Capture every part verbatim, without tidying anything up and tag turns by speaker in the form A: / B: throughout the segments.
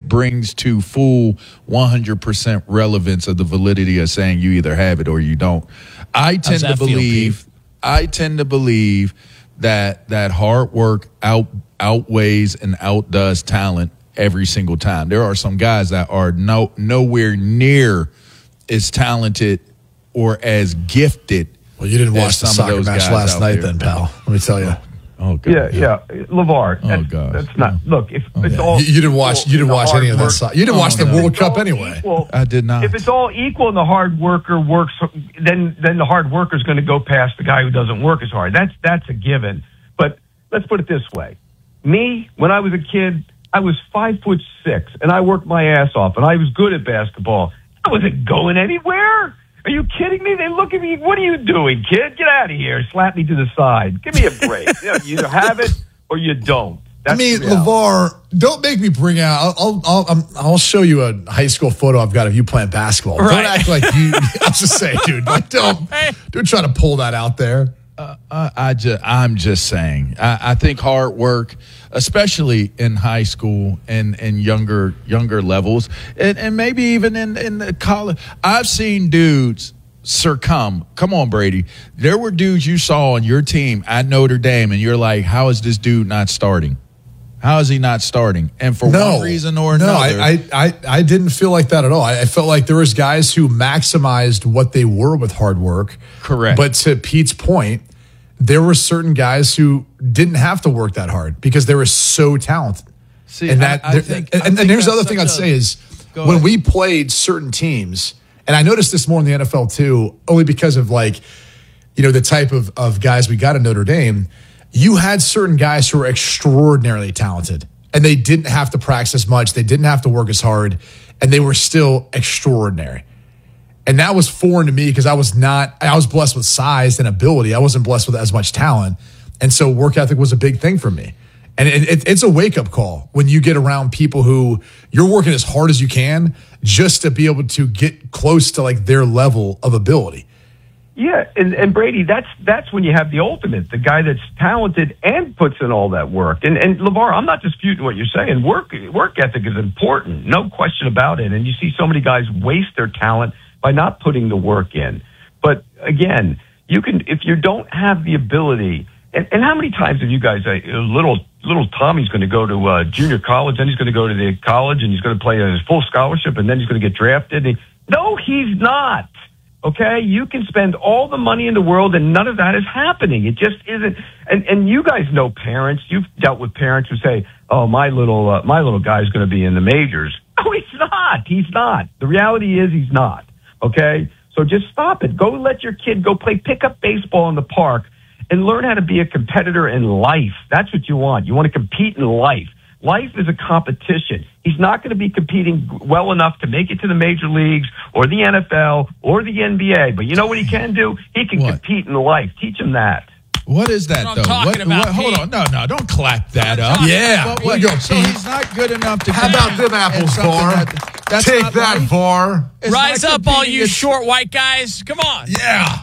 A: brings to full one hundred percent relevance of the validity of saying you either have it or you don't. I tend to believe feel, I tend to believe that that hard work out outweighs and outdoes talent every single time. There are some guys that are no nowhere near as talented or as gifted.
B: Well, you didn't watch the soccer match last night, then, pal. Let me tell you.
A: Oh God!
C: Yeah, yeah, yeah. LeVar.
A: Oh
C: that's,
A: God!
C: That's not. Look, if
A: oh,
C: it's
A: yeah.
C: all
B: you, you didn't watch. You didn't watch any of that. So- you didn't
A: oh,
B: watch the
A: no.
B: World Cup anyway.
C: Equal,
A: I did not.
C: If it's all equal and the hard worker works, then then the hard worker is going to go past the guy who doesn't work as hard. That's that's a given. But let's put it this way: me, when I was a kid, I was five foot six, and I worked my ass off, and I was good at basketball. I wasn't going anywhere. Are you kidding me? They look at me. What are you doing, kid? Get out of here. Slap me to the side. Give me a break. You know, you either have it or you don't. That's
B: I mean, LeVar, don't make me bring out. I'll I'll I'll, I'll show you a high school photo I've got of you playing basketball. Right. Don't act like you. I'm just saying, dude. Like, don't don't try to pull that out there.
A: Uh, I, I just, I'm just saying. I, I think hard work, especially in high school and, and younger younger levels, and, and maybe even in, in the college. I've seen dudes succumb. Come on, Brady. There were dudes you saw on your team at Notre Dame, and you're like, how is this dude not starting? How is he not starting? And for
B: no,
A: one reason or
B: no,
A: another.
B: No, I, I, I didn't feel like that at all. I, I felt like there was guys who maximized what they were with hard work.
A: Correct.
B: But to Pete's point, there were certain guys who didn't have to work that hard because they were so talented.
A: See,
B: and that,
A: I, I think,
B: and,
A: I
B: and
A: think
B: there's the other
A: such
B: thing I'd
A: a,
B: say is when
A: ahead.
B: we played certain teams, and I noticed this more in the N F L too, only because of like, you know, the type of, of guys we got at Notre Dame, you had certain guys who were extraordinarily talented and they didn't have to practice as much. They didn't have to work as hard and they were still extraordinary. And that was foreign to me because I was not, I was blessed with size and ability. I wasn't blessed with as much talent. And so work ethic was a big thing for me. And it, it, it's a wake-up call when you get around people who you're working as hard as you can just to be able to get close to like their level of ability.
C: Yeah, and, and Brady, that's that's when you have the ultimate, the guy that's talented and puts in all that work. And and LeVar, I'm not disputing what you're saying. Work work ethic is important, no question about it. And you see so many guys waste their talent by not putting the work in. But again, you can if you don't have the ability. And, and how many times have you guys, uh, little little Tommy's going to go to uh, junior college, then he's going to go to the college, and he's going to play a full scholarship, and then he's going to get drafted. And he, no, he's not. Okay, you can spend all the money in the world, and none of that is happening. It just isn't. And and you guys know parents. You've dealt with parents who say, "Oh, my little uh, my little guy's going to be in the majors." No, he's not. He's not. The reality is, he's not. Okay, so just stop it. Go let your kid go play pickup baseball in the park. And learn how to be a competitor in life. That's what you want. You want to compete in life. Life is a competition. He's not going to be competing well enough to make it to the major leagues or the N F L or the N B A. But you know what he can do? He can what? compete in life. Teach him that.
A: What is that,
D: what
A: though?
D: What,
A: what,
D: about,
A: hold on. No, no, don't clap that up.
B: Yeah.
A: But what,
B: go,
A: so he's not good enough to
B: How about them apples, VAR?
A: That, that's
B: Take
A: not
B: that,
A: right.
B: VAR.
A: It's
D: Rise up, all you
A: it's,
D: short white guys. Come on.
B: Yeah.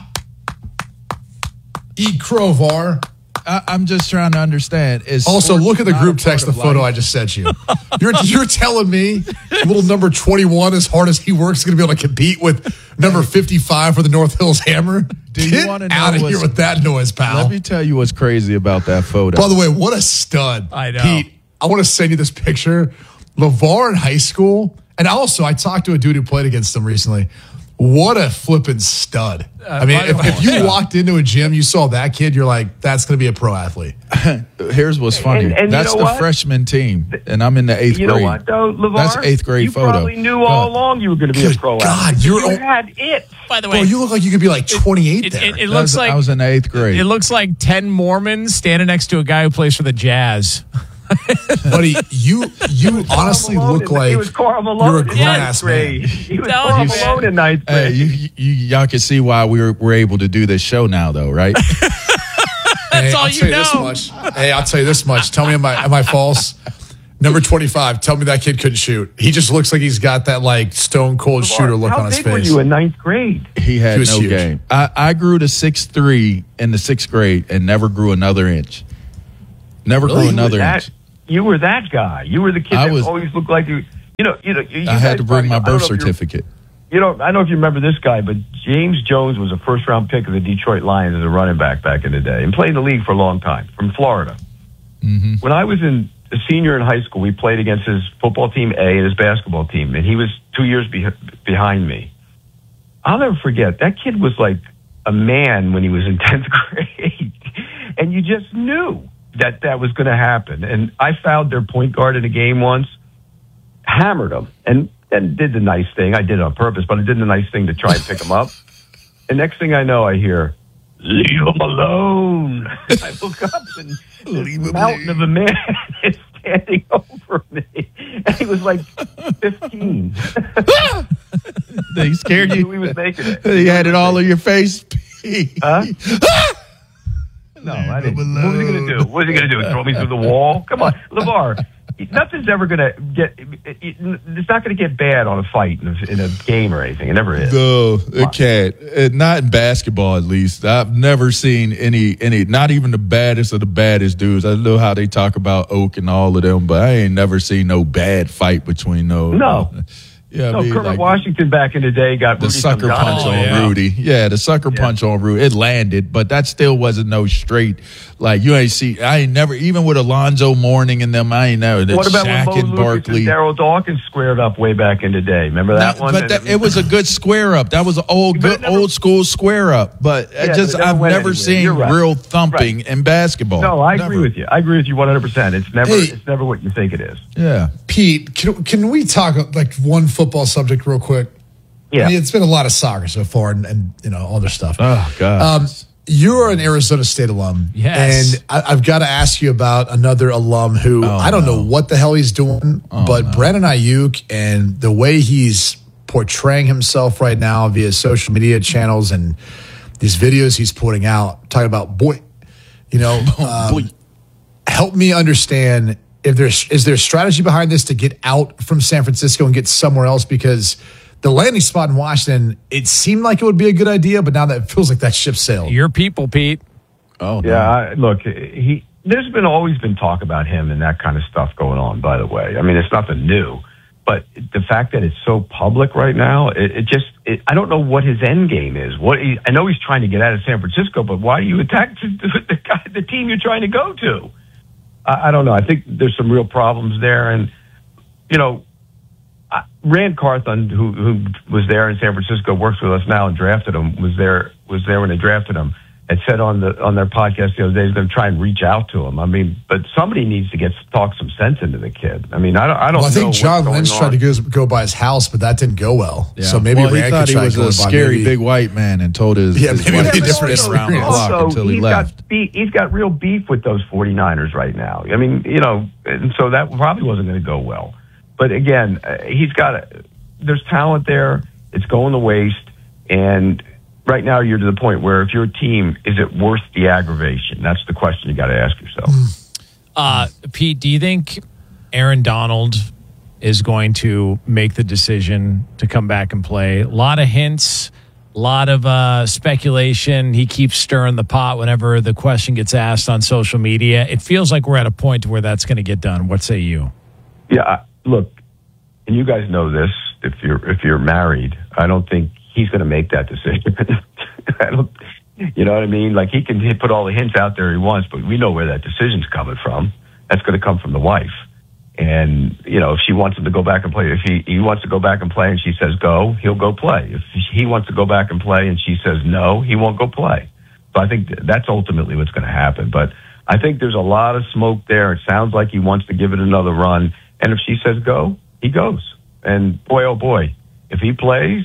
B: Eat crow, VAR.
A: I, I'm just trying to understand. Is
B: also, look at the group text, the photo
A: life?
B: I just sent you. You're you're telling me little number twenty-one, as hard as he works, is going to be able to compete with number fifty-five for the North Hills Hammer?
A: Do
B: Get
A: you want to know
B: out of here with that noise, pal.
A: Let me tell you what's crazy about that photo.
B: By the way, what a stud.
D: I know.
B: Pete, I want to send you this picture. LeVar in high school, and also I talked to a dude who played against him recently. What a flipping stud. Uh, I mean, if, if you walked into a gym, you saw that kid, you're like, that's going to be a pro athlete.
A: Here's what's funny.
C: And, and
A: that's
C: you know
A: the
C: what?
A: freshman team, and I'm in the eighth
C: you
A: grade.
C: You know what, though, LeVar?
A: That's eighth grade
C: you
A: photo.
C: You probably knew all along you were going to be
B: Good
C: a pro
B: God,
C: athlete.
B: you're
C: You had it.
D: By the way,
B: Bro, you look like you could be like twenty-eight
D: it,
B: there.
D: it, it
A: That
D: looks
A: was-
D: like
A: I was in the eighth grade.
D: It looks like ten Mormons standing next to a guy who plays for the Jazz.
B: Buddy, you you honestly
C: Malone
B: look
C: in,
B: like
C: he was Karl Malone
B: you're a
C: in
B: grown
C: ninth
B: ass
C: grade.
B: man.
C: He was
D: No,
C: Karl
D: you-
C: Malone in ninth
A: Hey,
C: grade.
A: you, you, y'all can see why we were, we're able to do this show now, though, right?
B: Hey,
D: all
B: I'll
D: you
B: tell you
D: know.
B: this much. Hey, I'll tell you this much. Tell me, am I am I false? Number twenty-five. Tell me that kid couldn't shoot. He just looks like he's got that like stone cold shooter look
C: How
B: on his
C: big were
B: face.
C: you in ninth grade?
A: He had
B: He was
A: no
B: huge.
A: game. I, I grew to six three in the sixth grade and never grew another inch. Never
B: Really?
A: grew another
C: that,
A: inch.
C: You were that guy. You were the kid
A: I
C: that
A: was-
C: always looked like you. You know, you know. You
A: I had
C: guys
A: to bring
C: probably-
A: my
C: I don't
A: birth
C: know if you're-
A: certificate.
C: You know, I don't know if you remember this guy, but James Jones was a first-round pick of the Detroit Lions as a running back back in the day and played in the league for a long time from Florida.
A: Mm-hmm.
C: When I was in a senior in high school, we played against his football team A and his basketball team, and he was two years be- behind me. I'll never forget, that kid was like a man when he was in tenth grade, and you just knew that that was going to happen. And I fouled their point guard in a game once, hammered him, and and did the nice thing. I did it on purpose, but I did the nice thing to try and pick him up. And next thing I know, I hear, "Leave him alone." I look up and this mountain of a man is standing over me. And he was like fifteen.
A: They scared
C: He
A: you.
C: knew he was making it.
A: He had it all in your face.
C: Huh? No, I didn't. What was he going to do? What was he going to do? Throw me through the wall? Come on, LeVar. Nothing's ever going to get. It's not going to get bad on a fight in a, in a game or anything. It never is.
A: No, it can't. Uh, Not in basketball, at least. I've never seen any, any, not even the baddest of the baddest dudes. I know how they talk about Oak and all of them, but I ain't never seen no bad fight between those.
C: No.
A: Yeah,
C: No,
A: I mean,
C: Kermit
A: like,
C: Washington back in the day got
A: the
C: Rudy
A: sucker
C: Samgano.
A: punch
D: Oh,
A: on
D: yeah.
A: Rudy. Yeah, the sucker
C: Yeah.
A: punch on Rudy. It landed, but that still wasn't no straight. Like, you ain't see, I ain't never, even with Alonzo Mourning and them, I ain't never. The
C: What about
A: Shaq
C: when
A: and
C: Mo Lucas
A: Barkley.
C: and Daryl Dawkins squared up way back in the day? Remember that
A: No,
C: one?
A: but that, it was a good square up. That was an old,
C: But it
A: good,
C: never-
A: old school square up. But I
C: Yeah,
A: just,
C: but it never
A: I've
C: went
A: never
C: anywhere.
A: seen
C: You're right.
A: real thumping in basketball.
C: No, I
A: Never.
C: agree with you. I agree with you one hundred percent. It's never,
B: Hey.
C: it's never what you think it is.
A: Yeah.
B: Pete, can, can we talk like one football subject real quick?
C: Yeah.
B: I mean, it's been a lot of soccer so far, and, and you know other stuff.
A: Oh God.
B: Um, you're an Arizona State alum,
D: Yes.
B: and I, I've got to ask you about another alum who
A: Oh,
B: I don't
A: no.
B: know what the hell he's doing, but
A: no.
B: Brandon Ayuk and the way he's portraying himself right now via social media channels and these videos he's putting out, talking about boy, you know, um,
A: Boy.
B: help me understand if there's is there a strategy behind this to get out from San Francisco and get somewhere else, because the landing spot in Washington, it seemed like it would be a good idea, but now that it feels like that ship sailed.
D: Your people, Pete.
A: Oh no.
C: Yeah, I, look, he. There's been always been talk about him and that kind of stuff going on. By the way, I mean it's nothing new, but the fact that it's so public right now, it, it just. It, I don't know what his end game is. What he, I know he's trying to get out of San Francisco, but why do you attack the, the, guy, the team you're trying to go to? I, I don't know. I think there's some real problems there, and you know. Uh, Rand Carthon, who who was there in San Francisco, works with us now and drafted him. Was there was there when they drafted him. Had said on the on their podcast the other day, they're trying to reach out to him. I mean, but somebody needs to get talk some sense into the kid. I mean, I don't. I don't.
B: Well, I
C: know
B: think
C: what's
B: John
C: going
B: Lynch
C: on.
B: tried to go, go by his house, but that didn't go well.
A: Yeah.
B: So maybe
A: well, he
B: Rand
A: thought
B: could
A: he
B: try
A: was
B: going
A: a
B: by
A: scary
B: maybe-
A: big white man and told his,
B: Yeah,
A: his
B: maybe
A: wife
B: it'd be
A: to
B: different
A: spin
B: if-
A: around the
B: also,
A: block until he
C: he's
A: left.
C: Got beef, he's got real beef with those 49ers right now. I mean, you know, and so that probably wasn't going to go well. But again, uh, he's got a, there's talent there. It's going to waste. And right now you're to the point where if you're a team, is it worth the aggravation? That's the question you got to ask yourself.
D: Uh, Pete, do you think Aaron Donald is going to make the decision to come back and play? A lot of hints, a lot of uh, speculation. He keeps stirring the pot whenever the question gets asked on social media. It feels like we're at a point where that's going to get done. What say you?
C: Yeah, I- look, and you guys know this. If you're if you're married, I don't think he's going to make that decision. I don't, you know what I mean? Like he can put all the hints out there he wants, but we know where that decision's coming from. That's going to come from the wife. And you know, if she wants him to go back and play, if he he wants to go back and play, and she says go, he'll go play. If he wants to go back and play, and she says no, he won't go play. So I think that's ultimately what's going to happen. But I think there's a lot of smoke there. It sounds like he wants to give it another run. And if she says go, he goes. And boy, oh boy, if he plays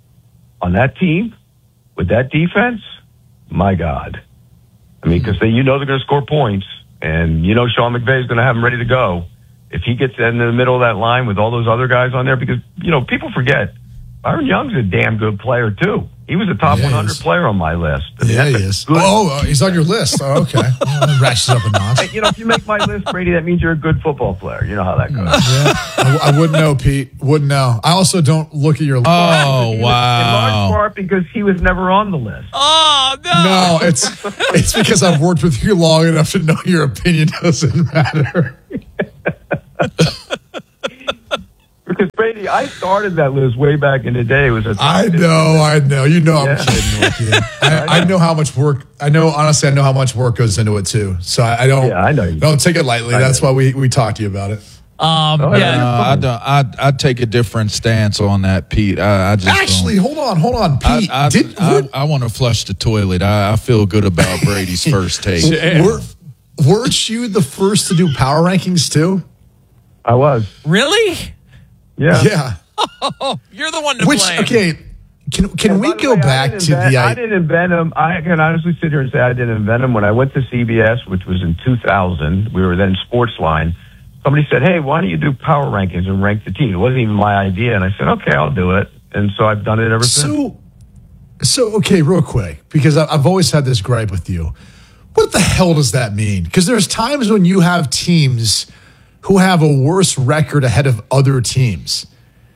C: on that team with that defense, my God. I mean, because you know they're going to score points, and you know Sean McVay is going to have them ready to go. If he gets in the middle of that line with all those other guys on there, because, you know, people forget, Byron Young's a damn good player, too. He was a top
B: Yeah, he
C: one hundred
B: is.
C: player on my list. I mean,
B: Yeah, he
C: that's a
B: is.
C: good-
B: Oh, uh, he's on your list. Oh, okay. Well, that ratchets up a notch.
C: You know, if you make my list, Brady, that means you're a good football player. You know how that goes.
B: Yeah, I, I wouldn't know, Pete. Wouldn't know. I also don't look at your list.
A: Oh,
C: In large
A: wow.
C: part because he was never on the list.
D: Oh, no.
B: No, it's it's because I've worked with you long enough to know your opinion doesn't matter.
C: Because Because Brady, I started that list way back in the day. It was a
B: I know, I know. You know, I'm
C: Yeah.
B: kidding with you. I, I know how much work. I know, honestly, I know how much work goes into it too. So I, I don't.
C: Yeah, I know you
B: Don't take it lightly.
C: I
B: That's
C: know.
B: why we we talked to you about it.
D: Um,
C: Oh,
D: yeah.
A: Uh, I don't. I I take a different stance on that, Pete. I, I just
B: Actually,
A: don't.
B: hold on, hold on, Pete.
A: I, I,
B: did,
A: I,
B: weren't-
A: I want to flush the toilet. I, I feel good about Brady's first take.
B: were, weren't you the first to do power rankings too?
C: I was.
D: Really?
C: Yeah.
B: Yeah.
D: You're the one to
B: Which
D: blame.
B: okay? Can can
C: And
B: we
C: by the
B: go
C: way, I
B: back
C: didn't
B: to
C: invent-
B: the?
C: I didn't invent them. I can honestly sit here and say I didn't invent them. When I went to C B S, which was in two thousand, we were then Sportsline. Somebody said, "Hey, why don't you do power rankings and rank the team?" It wasn't even my idea, and I said, "Okay, I'll do it." And so I've done it ever since.
B: So, so okay, real quick, because I- I've always had this gripe with you. What the hell does that mean? Because there's times when you have teams who have a worse record ahead of other teams.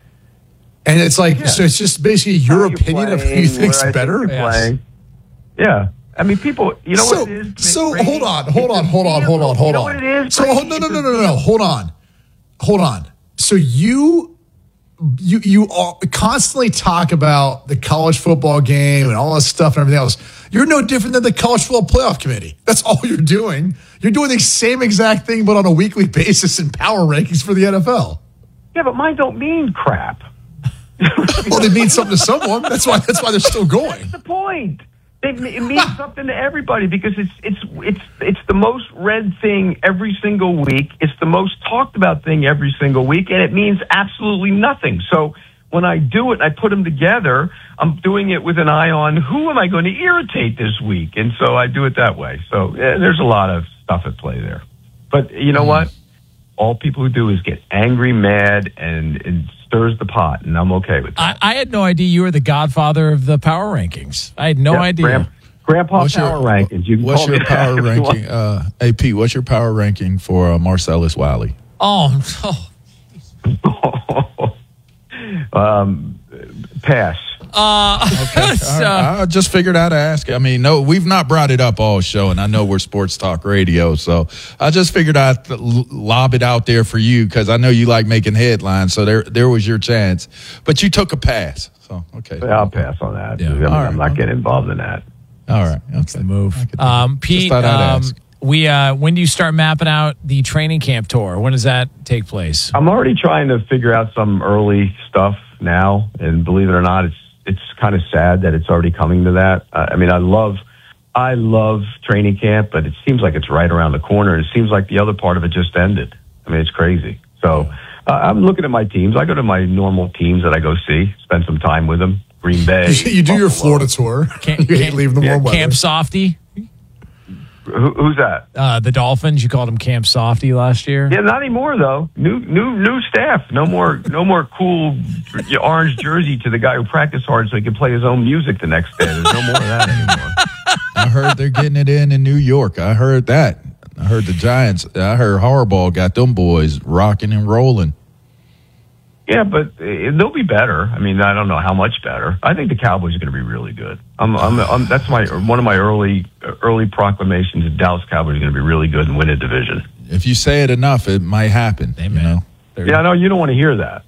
B: And it's like,
C: Yeah.
B: so it's just basically your
C: How you
B: opinion of who you
C: playing,
B: think's
C: where I think
B: better?
C: you're
D: Yes.
C: playing. Yeah. I mean, people, you know
B: so,
C: what it is?
B: so
C: Brady?
B: hold on, hold
C: It's
B: on,
C: a
B: hold on, hold on,
C: vehicle.
B: hold
C: You know
B: on.
C: what it is?
B: So
C: Brady?
B: hold, no, no,
C: It's
B: no,
C: a
B: no, no, no, hold on, hold on. So you, you, you all constantly talk about the college football game and all this stuff and everything else. You're no different than the college football playoff committee. That's all you're doing. You're doing the same exact thing, but on a weekly basis in power rankings for the N F L.
C: Yeah, but mine don't mean crap.
B: Well, they mean something to someone. That's why. That's why they're still going.
C: That's the point. It, it means something to everybody because it's it's it's it's the most read thing every single week. It's the most talked about thing every single week, and it means absolutely nothing. So when I do it, and I put them together. I'm doing it with an eye on who am I going to irritate this week, and so I do it that way. So yeah, there's a lot of stuff at play there. But you know what? All people who do is get angry, mad, and, and stirs the pot, and I'm okay with that.
D: I, I had no idea you were the godfather of the power rankings. I had no
C: Yeah,
D: idea.
C: Grand- Grandpa
A: What's your-
C: power rankings. You can
A: What's
C: call
A: your
C: me
A: power
C: that if you want.
A: ranking? Uh, hey, Pete, what's your power ranking for uh, Marcellus Wiley?
D: Oh, oh.
C: um, pass.
D: So-
A: I, I just figured I'd ask. I mean, no, we've not brought it up all show, and I know we're sports talk radio, so I just figured I'd l- lob it out there for you because I know you like making headlines. So there, there was your chance, but you took a pass. So okay,
C: Yeah, I'll pass on that.
D: Yeah.
C: I mean,
A: All right.
C: I'm not getting involved in that.
A: all right, that's
D: the move. Um, Pete,
A: thought I'd
D: um,
A: ask.
D: we uh, when do you start mapping out the training camp tour? When does that take place?
C: I'm already trying to figure out some early stuff now, and believe it or not, it's it's kind of sad that it's already coming to that. Uh, I mean, I love I love training camp, but it seems like it's right around the corner. It seems like the other part of it just ended. I mean, it's crazy. So uh, I'm looking at my teams. I go to my normal teams that I go see, spend some time with them. Green Bay.
B: You do your
C: Buffalo.
B: Florida tour.
D: Camp-
B: You hate leaving the
C: yeah,
B: warm weather.
D: Camp Softy,
C: Who, who's that?
D: uh, the Dolphins. You called them Camp Softy last year.
C: Yeah, not anymore though. New, new, new staff. No more, no more cool orange jersey to the guy who practiced hard so he can play his own music the next day. There's no more of that anymore.
A: I heard they're getting it in in New York. I heard that. I heard the Giants. I heard Harbaugh got them boys rocking and rolling.
C: Yeah, but uh, they'll be better. I mean, I don't know how much better. I think the Cowboys are going to be really good. I'm, I'm, I'm, that's my one of my early, early proclamations. The Dallas Cowboys are going to be really good and win a division.
A: If you say it enough, it might happen.
D: Amen.
A: You know?
D: They're-
C: Yeah, I know you don't want to hear that.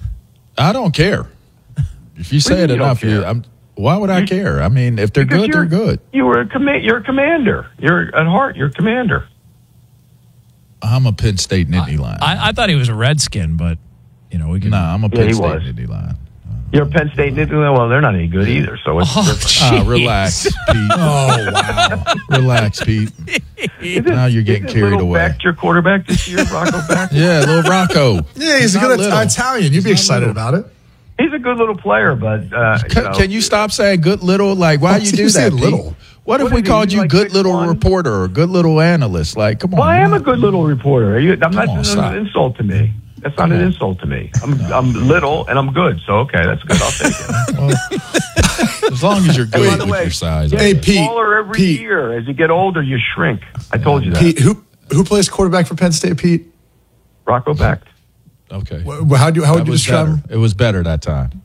A: I don't care. If you say
C: What
A: it
C: do you mean you
A: enough,
C: don't
A: you,
C: care?
A: I'm, why would I care? I mean, if they're
C: Because
A: good, they're
C: you're-
A: good.
C: You were a command. You're a commander. You're at heart. You're a commander.
A: I'm a Penn State Nittany Lion.
D: I, I thought he was a Redskin, but you know we can.
A: no, I'm a
C: Yeah,
A: Penn
C: he
A: State
C: was.
A: Nittany Lion.
C: You're a Penn State. Well, they're not any good either. So it's
D: Oh,
C: different.
A: Ah,
D: jeez.
A: relax, Pete.
B: Oh wow!
A: Relax, Pete.
C: Isn't-
A: Now you're getting
C: isn't
A: carried
C: Little
A: away.
C: Beck your quarterback this year, Rocco Beck?
A: Yeah, little Rocco.
B: Yeah, he's a
A: not
B: good
A: little.
B: Italian. You'd be
A: He's not
B: excited
A: little.
B: about it.
C: He's a good little player, but uh, you
A: Can,
C: know,
A: can you stop saying good little? Like, why
B: Oh,
A: you
B: you
A: do
B: said
A: that, Pete?
B: little.
A: What if
C: What
A: we
C: is he,
A: called
C: he's
A: you
C: like
A: good
C: six
A: little
C: one?
A: reporter or good little analyst? Like, come on.
C: Well, I am
A: man.
C: a good little reporter. Are you, I'm not.
A: on,
C: That's
A: stop.
C: an insult to me. That's not an insult to me. I'm I'm little and I'm good. So okay, that's good. I'll take it.
A: Well, as long as you're
C: And by
A: good
C: the
A: with
C: way,
A: your size.
C: get
B: Hey, Pete,
C: smaller every
B: Pete.
C: year. As you get older, you shrink. I told you that.
B: Pete, who who plays quarterback for Penn State? Pete,
C: Rocco Beck.
A: Okay.
B: Wh- how do how would
A: That
B: you
A: was
B: describe
A: better.
B: him?
A: It was better that time.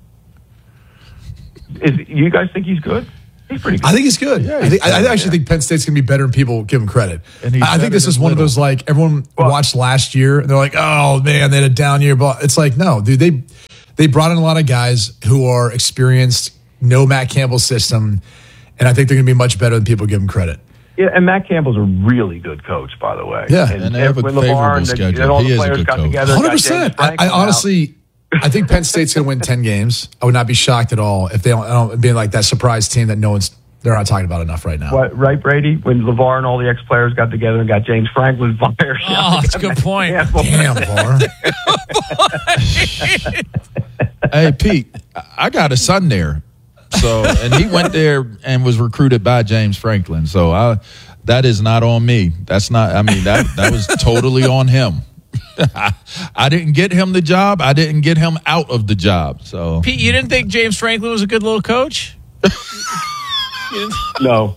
C: Is you guys think he's good? He's pretty good.
B: I think he's good.
A: Yeah,
B: I, think,
A: he's
B: I, I
A: better,
B: actually
C: yeah.
B: think Penn State's going to be better than people give him credit.
A: And he's
B: I think
A: better
B: this is
A: than
B: one of
A: Little.
B: those like everyone
C: Well-
B: watched last year and they're like, oh man, they had a down year. But it's like, no, dude, they they brought in a lot of guys who are experienced, know Matt Campbell's system, and I think they're going to be much better than people give them credit.
C: Yeah, and Matt Campbell's a really good coach, by the way.
B: Yeah,
C: and,
A: and they have a
C: when
A: favorable
C: LeVar and, the,
A: schedule.
C: and all
A: He
C: the
A: is a
C: players
A: good
C: got
A: coach.
C: together.
B: one hundred percent. I, I honestly, I think Penn State's going to win ten games. I would not be shocked at all if they don't, I don't being like that surprise team that no one's they're not talking about enough right now.
C: What, right, Brady? When LeVar and all the ex-players got together and got James Franklin fired.
D: Oh, that's a good point.
B: Damn, LeVar.
A: Hey, Pete, I got a son there. So, and he went there and was recruited by James Franklin. So I, that is not on me. That's not, I mean, that, that was totally on him. I, I didn't get him the job. I didn't get him out of the job. So,
D: Pete, you didn't think James Franklin was a good little coach?
C: No.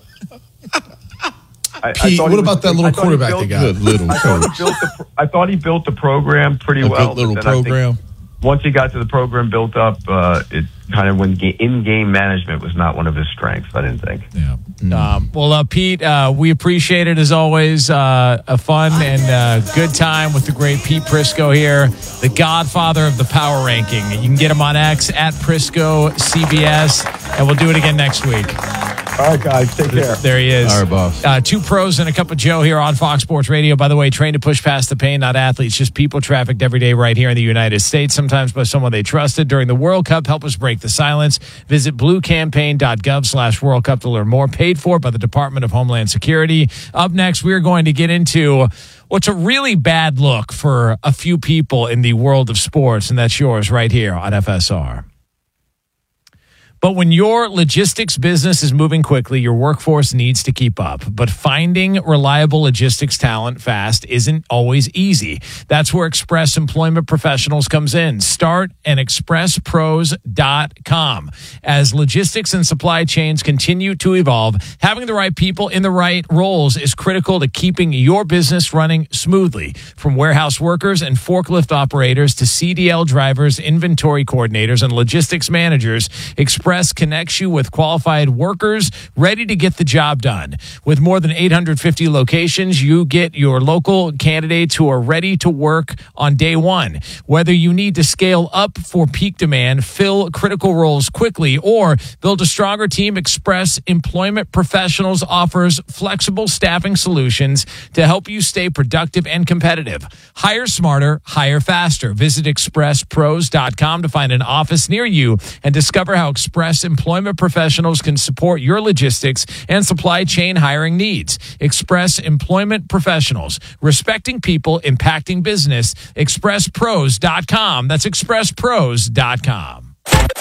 C: I,
B: Pete,
C: I
B: what
C: was,
B: about that little quarterback they got?
A: good little
C: I thought,
A: coach.
C: he built the, I thought he built the program pretty
A: A
C: well.
A: good little
C: but then I think
A: program.
C: once he got to the program built up, uh, it kind of when ga- in-game management was not one of his strengths, I didn't think.
A: Yeah.
D: Um, well, uh, Pete, uh, we appreciate it as always. Uh, a fun and uh, good time with the great Pete Prisco here, the godfather of the power ranking. You can get him on X at Prisco C B S, and we'll do it again next week.
C: All right, guys, take care.
D: There he is.
A: All right, boss.
D: Uh, two pros and a cup of Joe here on Fox Sports Radio. By the way, trained to push past the pain, not athletes, just people trafficked every day right here in the United States, sometimes by someone they trusted. During the World Cup, help us break the silence. Visit bluecampaign.gov slash World Cup to learn more. Paid for by the Department of Homeland Security. Up next, we're going to get into what's a really bad look for a few people in the world of sports, and that's yours right here on F S R. But when your logistics business is moving quickly, your workforce needs to keep up. But finding reliable logistics talent fast isn't always easy. That's where Express Employment Professionals comes in. Start at express pros dot com. As logistics and supply chains continue to evolve, having the right people in the right roles is critical to keeping your business running smoothly. From warehouse workers and forklift operators to C D L drivers, inventory coordinators, and logistics managers, Express connects you with qualified workers ready to get the job done. With more than eight hundred fifty locations, you get your local candidates who are ready to work on day one. Whether you need to scale up for peak demand, fill critical roles quickly, or build a stronger team, Express Employment Professionals offers flexible staffing solutions to help you stay productive and competitive. Hire smarter, hire faster. Visit express pros dot com to find an office near you and discover how Express Employment Professionals can support your logistics and supply chain hiring needs. Express Employment Professionals, respecting people, impacting business. express pros dot com. That's express pros dot com.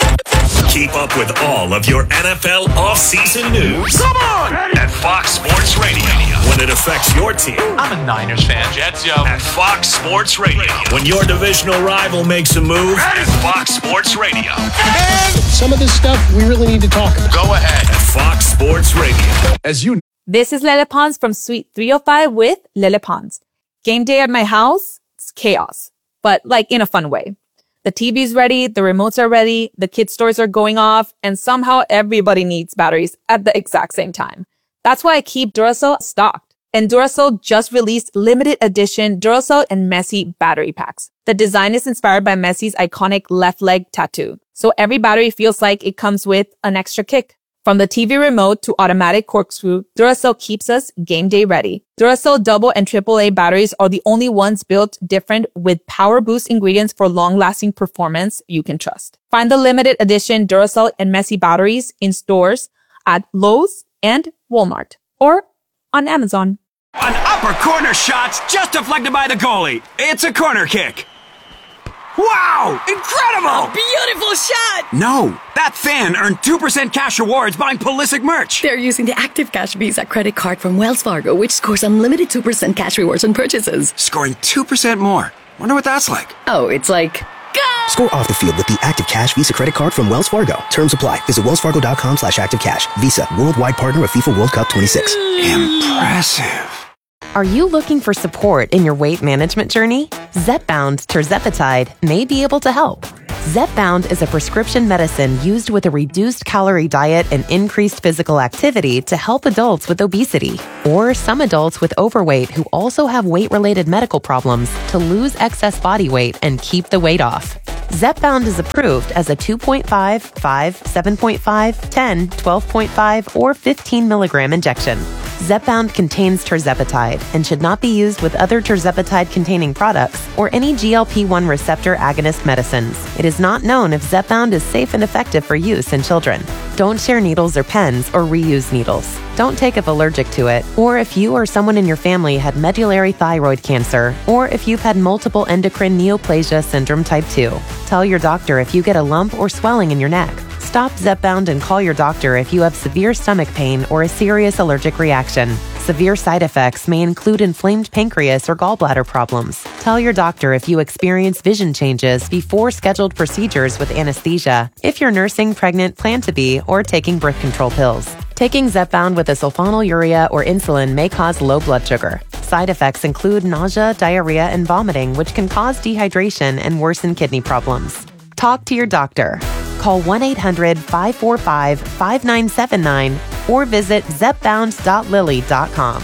E: Keep up with all of your N F L offseason news.
F: Come on!
E: At Fox Sports Radio. When it affects your team.
F: I'm a Niners fan. Jets, yo.
E: At Fox Sports Radio. When your divisional rival makes a move. At Fox Sports Radio.
G: And some of this stuff we really need to talk about.
E: Go ahead. At Fox Sports Radio.
B: As you
H: This is Lele Pons from Suite three oh five with Lele Pons. Game day at my house, it's chaos, but like in a fun way. The T V's ready, the remotes are ready, the kids' toys are going off, and somehow everybody needs batteries at the exact same time. That's why I keep Duracell stocked. And Duracell just released limited edition Duracell and Messi battery packs. The design is inspired by Messi's iconic left leg tattoo, so every battery feels like it comes with an extra kick. From the T V remote to automatic corkscrew, Duracell keeps us game day ready. Duracell double and triple A batteries are the only ones built different with power boost ingredients for long-lasting performance you can trust. Find the limited edition Duracell and Messi batteries in stores at Lowe's and Walmart or on Amazon.
I: An upper corner shot's just deflected by the goalie. It's a corner kick. Wow! Incredible!
J: Beautiful shot!
I: No, that fan earned two percent cash rewards buying Pulisic merch.
J: They're using the Active Cash Visa credit card from Wells Fargo, which scores unlimited two percent cash rewards on purchases.
I: Scoring two percent more. Wonder what that's like.
J: Oh, it's like... Go!
K: Score off the field with the Active Cash Visa credit card from Wells Fargo. Terms apply. Visit wellsfargo.com slash active cash. Visa, worldwide partner of FIFA World Cup twenty-six.
I: Impressive.
L: Are you looking for support in your weight management journey? Zepbound tirzepatide may be able to help. Zepbound is a prescription medicine used with a reduced calorie diet and increased physical activity to help adults with obesity or some adults with overweight who also have weight-related medical problems to lose excess body weight and keep the weight off. Zepbound is approved as a two point five, five, seven point five, ten, twelve point five, or fifteen milligram injection. Zepbound contains tirzepatide and should not be used with other tirzepatide-containing products or any G L P one receptor agonist medicines. It is not known if Zepbound is safe and effective for use in children. Don't share needles or pens or reuse needles. Don't take if allergic to it, or if you or someone in your family had medullary thyroid cancer, or if you've had multiple endocrine neoplasia syndrome type two. Tell your doctor if you get a lump or swelling in your neck. Stop Zepbound and call your doctor if you have severe stomach pain or a serious allergic reaction. Severe side effects may include inflamed pancreas or gallbladder problems. Tell your doctor if you experience vision changes before scheduled procedures with anesthesia, if you're nursing, pregnant, plan to be, or taking birth control pills. Taking Zepbound with a sulfonylurea or insulin may cause low blood sugar. Side effects include nausea, diarrhea, and vomiting, which can cause dehydration and worsen kidney problems. Talk to your doctor. Call one eight hundred, five four five, five nine seven nine or visit zepbound dot lilly dot com.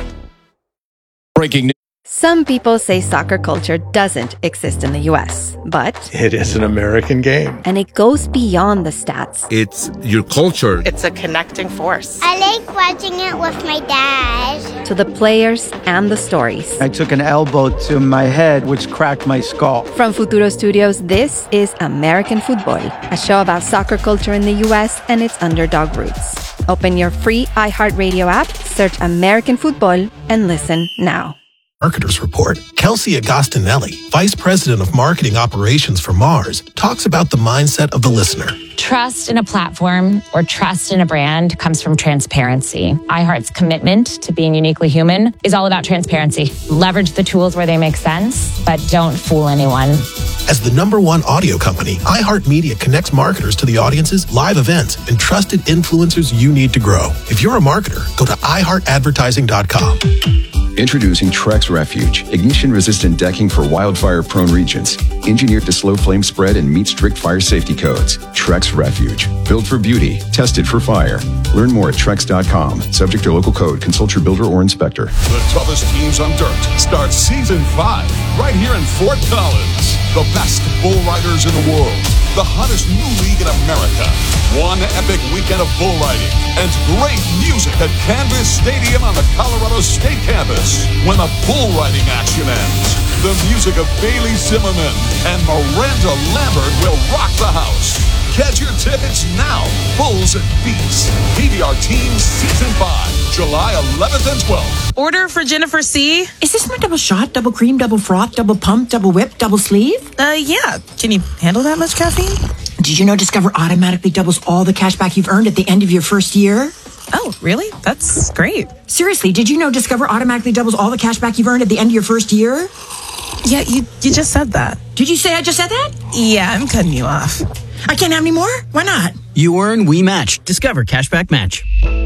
M: Breaking news.
N: Some people say soccer culture doesn't exist in the U S, but
O: it is an American game.
N: And it goes beyond the stats.
O: It's your culture.
L: It's a connecting force.
P: I like watching it with my dad.
N: To the players and the stories.
Q: I took an elbow to my head, which cracked my skull.
N: From Futuro Studios, this is American Football, a show about soccer culture in the U S and its underdog roots. Open your free iHeartRadio app, search American Football, and listen now.
R: Marketers Report, Kelsey Agostinelli, Vice President of Marketing Operations for Mars, talks about the mindset of the listener.
S: Trust in a platform or trust in a brand comes from transparency. iHeart's commitment to being uniquely human is all about transparency. Leverage the tools where they make sense, but don't fool anyone.
R: As the number one audio company, iHeartMedia connects marketers to the audiences, live events, and trusted influencers you need to grow. If you're a marketer, go to i heart advertising dot com.
T: Introducing Trex Refuge, ignition-resistant decking for wildfire-prone regions. Engineered to slow flame spread and meet strict fire safety codes. Trex Refuge, built for beauty, tested for fire. Learn more at trex dot com. Subject to local code. Consult your builder or inspector.
U: The toughest teams on dirt starts season five right here in Fort Collins. The best bull riders in the world. The hottest new league in America. One epic weekend of bull riding and great music at Canvas Stadium on the Colorado State campus. When the bull riding action ends, the music of Bailey Zimmerman and Miranda Lambert will rock the house. Get your tickets now. Bulls and Beats. P B R Teams Season five, July eleventh and twelfth.
V: Order for Jennifer C.
W: Is this my double shot, double cream, double froth, double pump, double whip, double sleeve?
V: Uh, yeah. Can you handle that much caffeine?
W: Did you know Discover automatically doubles all the cash back you've earned at the end of your first year?
V: Oh, really? That's great.
W: Seriously, did you know Discover automatically doubles all the cash back you've earned at the end of your first year?
V: Yeah, you, you just said that.
W: Did you say I just said that?
V: Yeah, I'm cutting you off.
W: I can't have any more? Why not?
X: You earn, we match. Discover Cashback Match.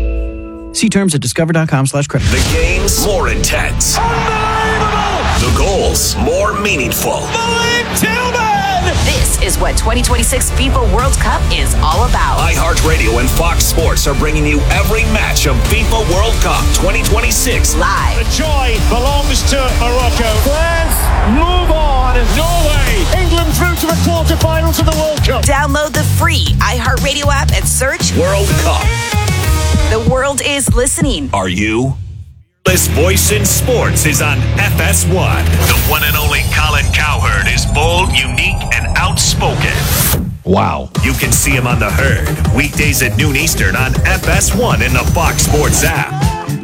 X: See terms at discover.com slash credit.
E: The games more intense. Unbelievable! The goals more meaningful.
Y: Philippe Tillman! This is what twenty twenty-six FIFA World Cup is all about.
E: iHeartRadio and Fox Sports are bringing you every match of FIFA World Cup twenty twenty-six
Y: live.
Z: The joy belongs to Morocco. France move on. Norway, England through to the quarterfinals of the World Cup.
Y: Download the free iHeartRadio app and search
E: World Cup.
Y: The world is listening.
E: Are you? This voice in sports is on F S one. The one and only Colin Cowherd is bold, unique, and outspoken.
A: Wow.
E: You can see him on The Herd, weekdays at noon Eastern on F S one in the Fox Sports app.